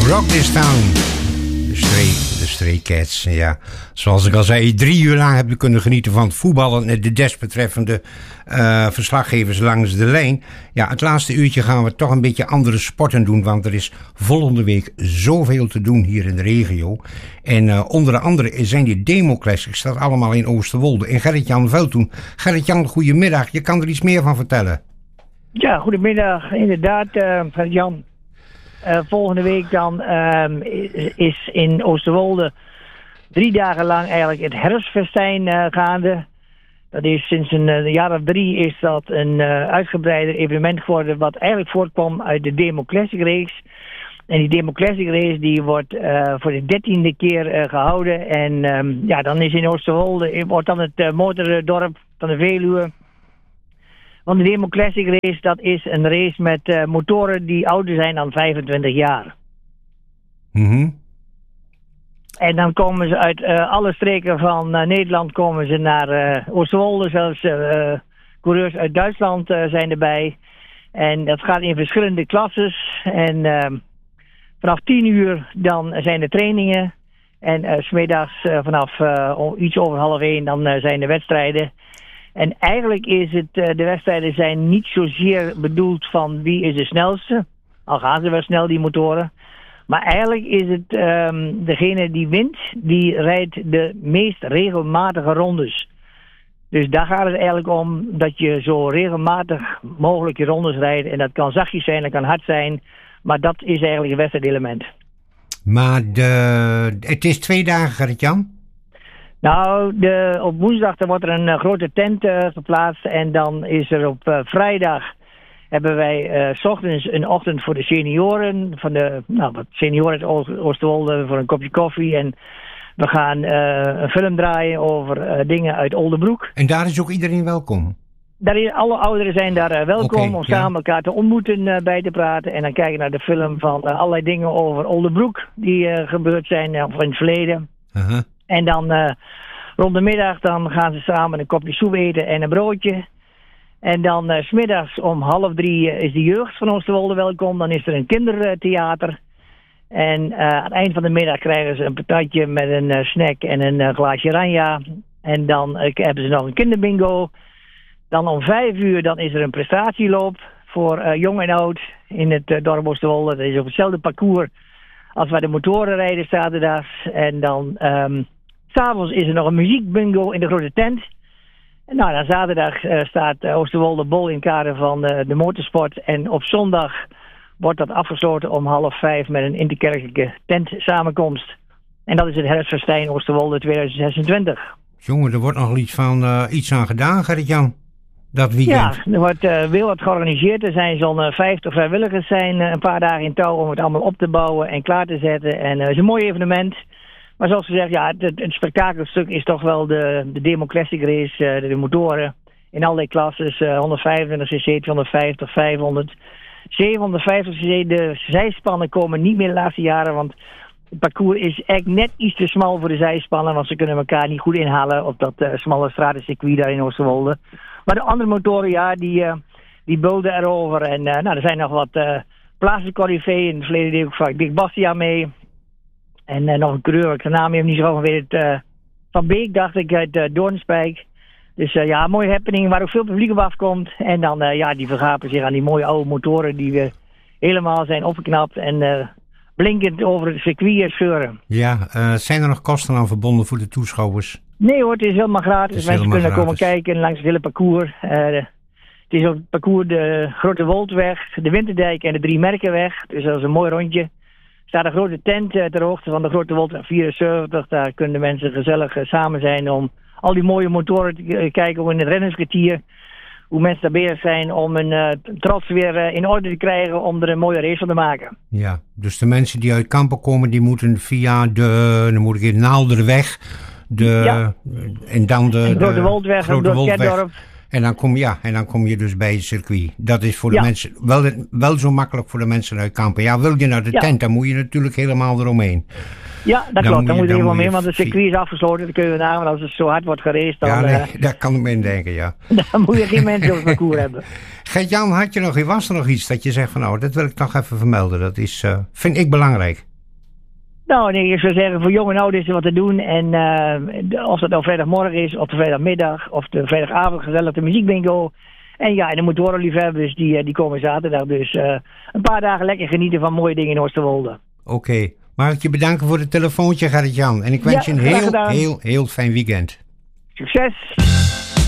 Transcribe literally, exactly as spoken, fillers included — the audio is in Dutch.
Rock This Town. De Stray, de Stray Cats, ja. Zoals ik al zei, drie uur lang heb je kunnen genieten van het voetballen en de desbetreffende uh, verslaggevers langs de lijn. Ja, het laatste uurtje gaan we toch een beetje andere sporten doen, want er is volgende week zoveel te doen hier in de regio. En uh, onder andere zijn die Demo-classics, dat allemaal in Oosterwolde. En Gerrit-Jan Veldhoen. Gerrit-Jan, goedemiddag. Je kan er iets meer van vertellen. Ja, goedemiddag. Inderdaad, uh, Gerrit-Jan. Uh, volgende week dan uh, is in Oosterwolde drie dagen lang eigenlijk het herfstfestijn uh, gaande. Dat is sinds een uh, jaar of drie is dat een uh, uitgebreider evenement geworden wat eigenlijk voortkwam uit de Demo Classic Race. En die Demo Classic Race die wordt uh, voor de dertiende keer uh, gehouden. En um, ja, dan is in Oosterwolde, wordt dan het uh, motordorp van de Veluwe. Want de Demo Classic Race, dat is een race met uh, motoren die ouder zijn dan vijfentwintig jaar. Mm-hmm. En dan komen ze uit uh, alle streken van uh, Nederland komen ze naar uh, Oosterwolde. Zelfs uh, coureurs uit Duitsland uh, zijn erbij. En dat gaat in verschillende klasses. En uh, vanaf tien uur dan zijn de trainingen. En uh, 's middags uh, vanaf uh, iets over half één dan uh, zijn de wedstrijden. En eigenlijk is het, uh, de wedstrijden zijn niet zozeer bedoeld van wie is de snelste. Al gaan ze wel snel, die motoren. Maar eigenlijk is het um, degene die wint, die rijdt de meest regelmatige rondes. Dus daar gaat het eigenlijk om dat je zo regelmatig mogelijk je rondes rijdt. En dat kan zachtjes zijn, dat kan hard zijn. Maar dat is eigenlijk het wedstrijdelement. Maar de, het is twee dagen, Gerrit-Jan? Nou, de, op woensdag dan wordt er een uh, grote tent uh, geplaatst. En dan is er op uh, vrijdag hebben wij uh, 's ochtends een ochtend voor de senioren. Van de nou, wat senioren uit Oosterwolde voor een kopje koffie. En we gaan uh, een film draaien over uh, dingen uit Oldebroek. En daar is ook iedereen welkom? Daar is, alle ouderen zijn daar uh, welkom okay, om ja. samen elkaar te ontmoeten, uh, bij te praten. En dan kijken naar de film van uh, allerlei dingen over Oldebroek die uh, gebeurd zijn uh, in het verleden. Uh-huh. En dan uh, rond de middag dan gaan ze samen een kopje soep eten en een broodje. En dan uh, 's middags om half drie uh, is de jeugd van Oosterwolde welkom. Dan is er een kindertheater. En uh, aan het eind van de middag krijgen ze een patatje met een uh, snack en een uh, glaasje ranja. En dan uh, hebben ze nog een kinderbingo. Dan om vijf uur dan is er een prestatieloop voor uh, jong en oud in het uh, dorp Oosterwolde. Dat is op hetzelfde parcours als waar de motoren rijden zaterdags. En dan um, 's avonds is er nog een muziekbingo in de grote tent. En nou, dan zaterdag uh, staat uh, Oosterwolde bol in het kader van uh, de motorsport. En op zondag wordt dat afgesloten om half vijf met een interkerkelijke tentsamenkomst. En dat is het herfstfestijn Oosterwolde tweeduizend zesentwintig. Jongen, er wordt nog iets, van, uh, iets aan gedaan, Gerrit-Jan, dat weekend. Ja, er wordt uh, veel wat georganiseerd. Er zijn zo'n uh, vijftig vrijwilligers zijn uh, een paar dagen in touw om het allemaal op te bouwen en klaar te zetten. En uh, het is een mooi evenement. Maar zoals gezegd, ja, het, het, het spektakelstuk is toch wel de, de Demo Classic Race, uh, de, de motoren in allerlei klasses, uh, honderdvijfentwintig cc, tweehonderdvijftig, vijfhonderd. zevenhonderdvijftig cc, de zijspannen komen niet meer de laatste jaren, want het parcours is eigenlijk net iets te smal voor de zijspannen, want ze kunnen elkaar niet goed inhalen op dat uh, smalle stratencircuit daar in Oosterwolde. Maar de andere motoren, ja, die, uh, die bulden erover. En uh, nou, er zijn nog wat uh, plaatselijke coryfeeën. In het verleden deed ik vaak Dick Bastiaan mee. En uh, nog een coureur, ik de naam heb niet zo van weet. Uh, van Beek, dacht ik, uit uh, Doornspijk. Dus uh, ja, een mooie happening waar ook veel publiek op afkomt. En dan, uh, ja, die vergapen zich aan die mooie oude motoren die weer helemaal zijn opgeknapt en uh, blinkend over het circuit scheuren. Ja, uh, zijn er nog kosten aan verbonden voor de toeschouwers? Nee hoor, het is helemaal gratis. Is Mensen helemaal kunnen gratis. komen kijken langs het hele parcours. Uh, de, het is op het parcours de Grote Woldweg, de Winterdijk en de Drie Merkenweg. Dus dat is een mooi rondje. Er staat een grote tent uh, ter hoogte van de Grote Woldweg vierenzeventig. Daar kunnen de mensen gezellig uh, samen zijn om al die mooie motoren te uh, kijken. Hoe in het rennerskwartier, hoe mensen daar bezig zijn om hun uh, trots weer uh, in orde te krijgen om er een mooie race van te maken. Ja, dus de mensen die uit Kampen komen, die moeten via de, dan moet ik in Naalderweg, de, ja. en dan de, de Grote Woldweg, Grote door Woldweg. Kerkdorp. En dan kom je, ja, en dan kom je dus bij het circuit. Dat is voor de Ja. mensen wel, wel zo makkelijk voor de mensen uit Kampen. Ja, wil je naar de Ja. tent, dan moet je natuurlijk helemaal eromheen. Ja, dat Dan klopt. moet Dan je- moet je dan helemaal moet je mee, want het circuit is afgesloten. Dan kun je nagaan, want als het zo hard wordt geraced, dan, Ja, nee, uh, daar kan ik me in denken, ja. dan moet je geen mensen op het parcours hebben. Gert-Jan, had je nog, was er nog iets dat je zegt van nou, dat wil ik nog even vermelden. Dat is, uh, vind ik belangrijk. Nou, nee, ik zou zeggen, voor jong en oud is er wat te doen. En uh, of dat nou vrijdagmorgen is, of de vrijdagmiddag, of de vrijdagavond gezellig de muziekbingo. En ja, en de motorenliefhebbers, die, die komen zaterdag. Dus uh, een paar dagen lekker genieten van mooie dingen in Oosterwolde. Oké. Okay. Mag ik je bedanken voor het telefoontje, Gerrit-Jan. En ik wens ja, je een heel, heel, heel fijn weekend. Succes!